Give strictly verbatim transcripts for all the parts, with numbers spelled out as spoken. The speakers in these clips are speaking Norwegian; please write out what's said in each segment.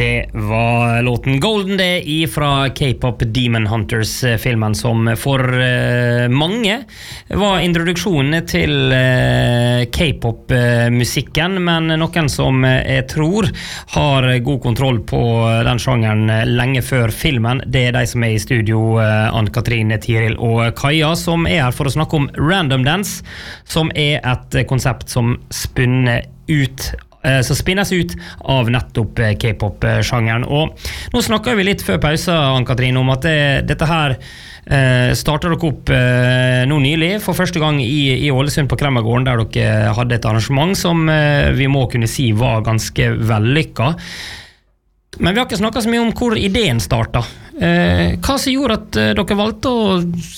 Det var låten Golden Day ifra K-pop Demon Hunters-filmen som for uh, mange var introduksjonen til uh, K-pop-musikken, men noen som jeg tror har god kontroll på den sjangeren lenge før filmen, det er de som er i studio, uh, Ann-Katrin, Tiril og Kaja, som er her for å snakke om Random Dance, som er et konsept som spunner ut så spinnes ut av nettopp K-pop-sjangeren. Og nå snakker vi litt før pausen, Ann-Katrin, om at det, dette her eh, starter dere opp eh, nå nylig, for første gang i, i Ålesund på Kremmergården, der dere hadde et arrangement som eh, vi må kunne si var ganske vellykket. Men vi har ikke snakket så mye om hvor ideen startet. Eh, hva som gjorde at eh, dere valgte å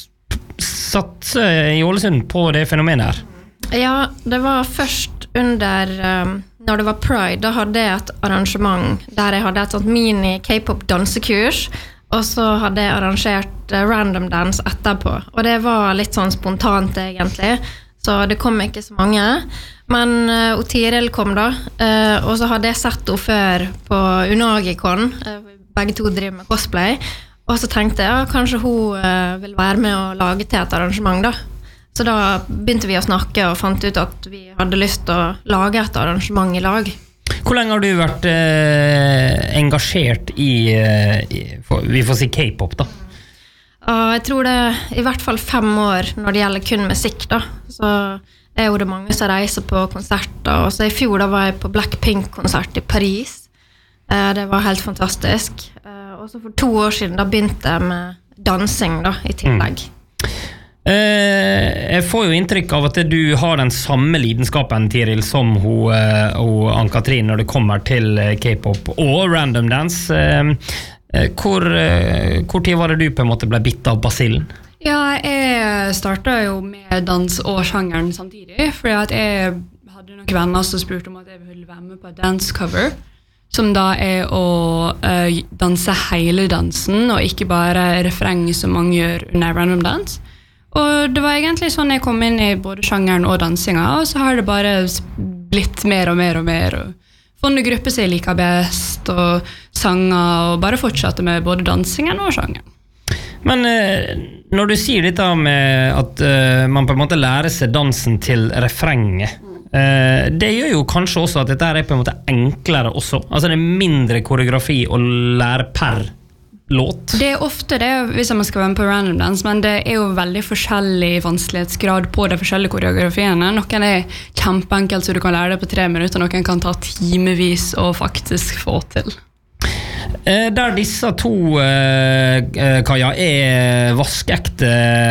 satse i Ålesund på det fenomenet her? Ja, det var først under um, når det var Pride, da hadde jeg et arrangement der jeg hadde et sånt mini K-pop dansekurs, og så hadde jeg arrangert uh, Random Dance etterpå, og det var litt sånn spontant egentlig, så det kom ikke så mange, men uh, Tiril kom da, uh, og så hadde jeg sett henne før på Unagikon, uh, begge to driver med cosplay, og så tenkte jeg, ja, kanskje hun uh, vil være med å lage til et arrangement da. Så da begynte vi å snakke og fant ut at vi hadde lyst til å lage et arrangement i lag. Hvor lenge har du vært eh, engasjert i, eh, i for, vi får si K-pop da? Uh, jeg tror det er i hvert fall fem år når det gjelder kun musikk da. Så er jo det mange som reiser på konserter. Og så i fjor da var jeg på Blackpink-konsert i Paris. Uh, det var helt fantastisk. Uh, og så for to år siden da begynte jeg med dansing da, i tillegg. Mm. Eh, jeg får jo inntrykk av at du har den samme lidenskapen, Tiril, som hun, eh, og Ann-Katrin når det kommer til K-pop og Random Dance. Eh, hvor, eh, hvor tid var det du på en måte ble bitt av basillen? Ja, jeg startet jo med dans og sjangeren samtidig, fordi at jeg hadde noen venner som spurte om at jeg ville være med på et dance cover, som da er å uh, danse hele dansen, og ikke bare refreng som mange gjør under Random Dance. Og det var egentlig sånn jeg kom inn i både sjangeren og dansinga, og så har det bare blitt mer og mer og mer. Og funnet grupper som jeg liker best, og sanger, og bare fortsatte med både dansingen og sjangeren. Men eh, når du sier dette med at eh, man på en måte lærer seg dansen til refrenget, eh, det gjør jo kanskje også at dette er på en måte enklere også. Altså det er mindre koreografi å lære per låt. Det er ofte det hvis man skal være med på Random Dance, men det er jo veldig forskjellig vanskelighetsgrad på de forskjellige koreografiene. Noen er kjempeenkelt så du kan lære det på tre minutter, noen kan ta timevis å faktisk få til. Eh, der disse to eh, Kaja er vaskeekte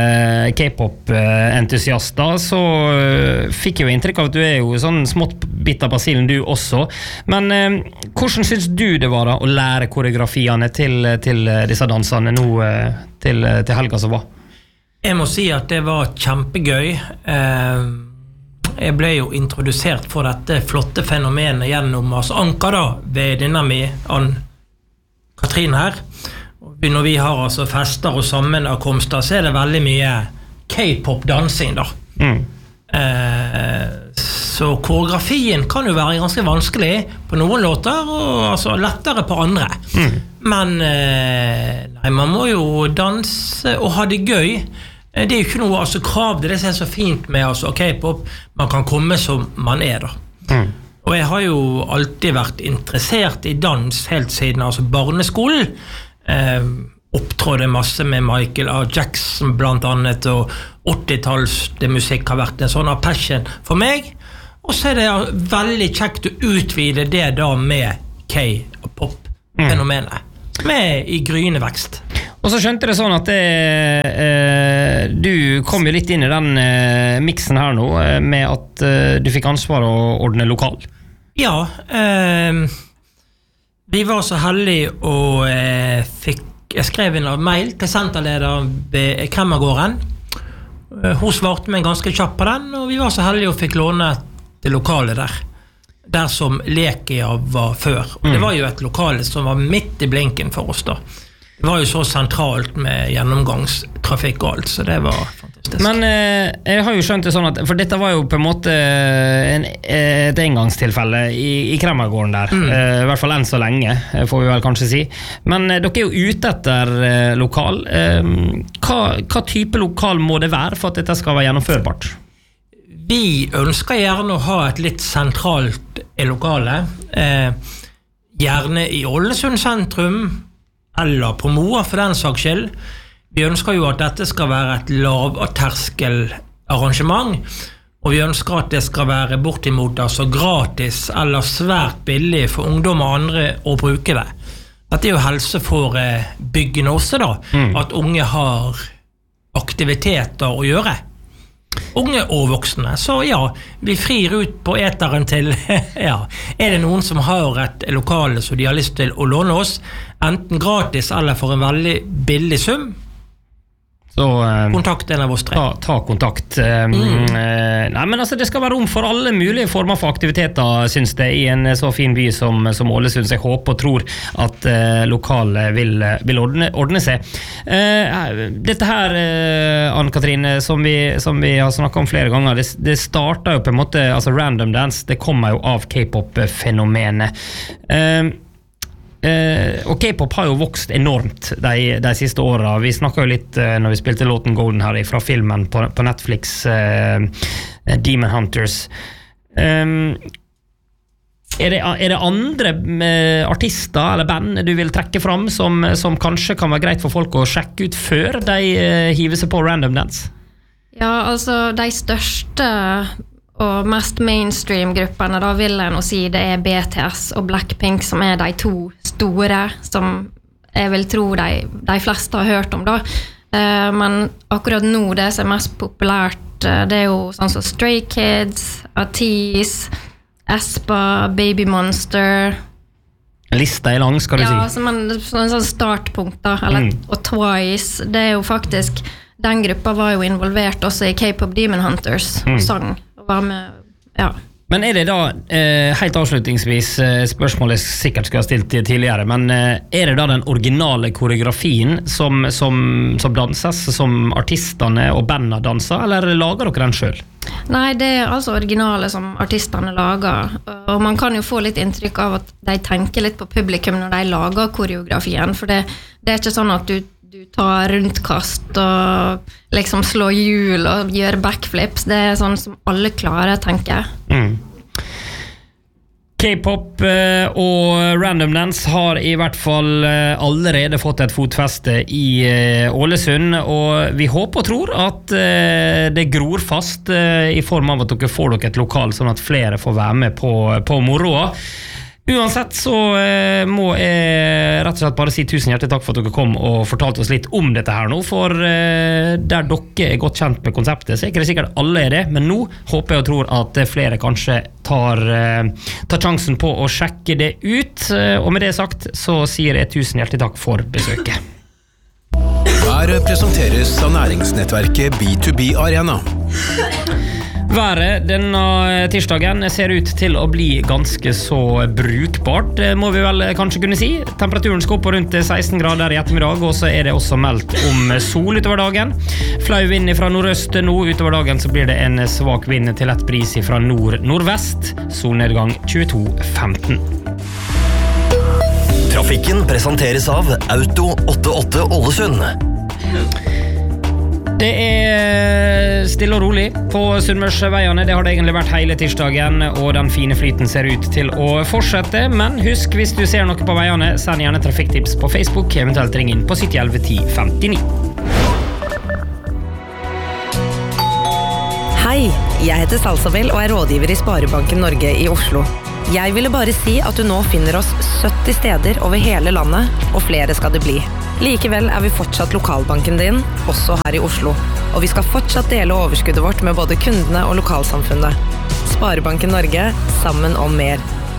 K-pop-entusiaster, så eh, fikk jeg jo inntrykk av at du er jo sånn smått bitt av basillen du også. Men eh, hvordan synes du det var da å lære koreografiene til, til disse dansene nå eh, til, til helga som var? Jeg må si at det var kjempegøy. Eh, jeg ble jo introdusert for dette flotte fenomenet gjennom altså Anka da, ved denne med Ann Katrin her. Når vi har altså fester og sammenkomster, så er det veldig mye K-pop-dansing da. Mm. Eh, så koreografien kan jo være ganske vanskelig på noen låter, og altså lettere på andre. Mm. Men eh, nei, man må jo danse og ha det gøy. Det er jo ikke noe altså, krav, det er det som er så fint med altså, K-pop. Man kan komme som man er da. Mm. Og jeg har jo alltid vært interessert i dans helt siden altså barneskolen. Eh, opptrådde masse med Michael A. Jackson blant annet, og åttitalls det musikk har vært en sånn passion for meg. Og så er det veldig kjekt å utvide det da med K-pop-fenomenet. Med i gryende vekst. Og så skjønte det sånn at det, eh, du kom jo litt inn i den eh, mixen her nå, eh, med at eh, du fikk ansvar å ordne lokal. Ja, eh, vi var så heldige og eh, fikk, jeg skrev en mail til senterleder ved Kremmergården. Eh, hun svarte meg ganske kjapt på den, og vi var så heldige og fikk låne det lokale der. Der som Lekia var før. Og det var jo et lokale som var midt i blinken for oss da. Det var jo så sentralt med gjennomgangstrafikk og alt, så det var fantastisk. Men eh, jeg har jo skjønt det sånn at, for dette var jo på en måte en, et engangstilfelle i, i Kremmergården der, mm. eh, i hvert fall enn så lenge, får vi vel kanskje si. Men eh, dere er jo ute etter eh, lokal. Eh, hva, hva type lokal må det være for at dette skal være gjennomførbart? Vi ønsker gjerne å ha et litt sentralt lokale, eh, gjerne i Ålesund sentrum, eller på Moa for den saks skyld. Vi ønsker jo at dette skal være et lav- og terskel arrangement, og vi ønsker at det skal være bortimot altså gratis eller svært billig for ungdom og andre å bruke det. Dette er jo helse for byggene også da, mm. at unge har aktiviteter å gjøre. Unge og voksne, så ja, vi frir ut på eteren til, ja, er det noen som har et lokale som de har lyst til å låne oss, enten gratis eller for en veldig billig sum, så eh, kontakt en av oss tre. Ta, ta kontakt. Eh, mm. eh, nei, men altså, det skal være rom for alle mulige former for aktiviteter, synes det, i en så fin by som, som Ålesund. Så jeg håper og tror at eh, lokalet vil, vil ordne, ordne seg. Eh, dette her, eh, Ann-Katrine, som vi, som vi har snakket om flere ganger, det, det startet jo på en måte, altså Random Dance, det kommer jo av K-pop-fenomenet. Eh, Uh, og K-pop har jo vokst enormt de, de siste årene. Vi snakket jo litt uh, når vi spilte låten Golden her fra filmen på, på Netflix, uh, Demon Hunters. Um, er, det, er det andre uh, artister eller band du vil trekke fram som, som kanskje kan være greit for folk å sjekke ut før de uh, hiver seg på Random Dance? Ja, altså de største og mest mainstream-gruppene, da vil jeg nå si det er B T S og Blackpink som er de to store som jeg vil tro de, de fleste har hørt om da. Uh, men akkurat nå det som er mest populært, uh, det er jo sånn som Stray Kids, Ateez, Aespa, Baby Monster. Lista er lang, skal du ja, si. Ja, som en sånn, sånn startpunkt da, eller, mm. og Twice, det er jo faktisk, den gruppa var jo involvert også i K-pop Demon Hunters, mm. sang. Var med, ja. Men er det da, eh, helt avslutningsvis, eh, spørsmålet sikkert skulle ha stilt tidligere, men eh, er det da den originale koreografien som, som, som danses, som artistene og bandene danser, eller lager dere den selv? Nei, det er altså originale som artistene lager, og man kan jo få litt inntrykk av at de tenker litt på publikum når de lager koreografien, for det, det er ikke sånn at du du tar rundkast og liksom slår hjul og gjør backflips. Det er sånn som alle klarer, tenker jeg. Mm. K-pop og Random Dance har i hvert fall allerede fått et fotfeste i Ålesund, og vi håper og tror at det gror fast i form av at dere får dere et lokal, sånn at flere får være med på, på moroa. Uansett så eh, må jeg rett og slett bare si tusen hjertelig takk for at dere kom og fortalte oss litt om dette her nå, for eh, der dere er godt kjent med konseptet, så er ikke det sikkert alle er det, men nå håper jeg og tror at flere kanskje tar, eh, tar sjansen på å sjekke det ut, og med det sagt så sier jeg tusen hjertelig takk for besøket. Været presenteres av næringsnettverket B to B Arena. Været denne tirsdagen ser ut til å bli ganske så brukbart, må vi vel kanskje kunne si. Temperaturen skal opp på rundt seksten grader i ettermiddag, og så er det også meldt om sol utover dagen. Flau vind fra nordøst nå, utover dagen så blir det en svak vind til lett bris fra nord-nordvest. Solnedgang tjueto femten. Trafikken presenteres av Auto åttiåtte Ålesund. Det er stille og rolig på Sunnmørsveiene. Det har det egentlig vært hele tirsdagen, og den fine flyten ser ut til å fortsette. Men husk, hvis du ser noe på veiene, send gjerne trafikktips på Facebook, eventuelt ring inn på sytti elleve ti femtini. Hei, jeg heter Salsabel og er rådgiver i Sparebanken Norge i Oslo. Jeg ville bare si at du nå finner oss sytti steder over hele landet, og flere skal det bli. Likevel er vi fortsatt lokalbanken din, også her i Oslo. Og vi skal fortsatt dele overskuddet vårt med både kundene og lokalsamfunnet. Sparebanken Norge, sammen om mer.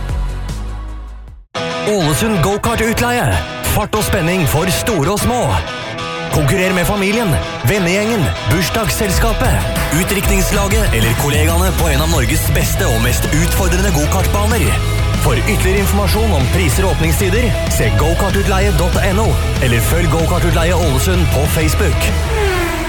Ålesund Go-Kart-utleie. Fart og spenning for store og små. Konkurrer med familien, vennegjengen, bursdagsselskapet, utdrikningslaget eller kollegaene på en av Norges beste og mest utfordrende go-kartbaner. For ytterligere informasjon om priser og åpningstider, se go kartutleie punktum no eller følg Go-Kartutleie Ålesund på Facebook.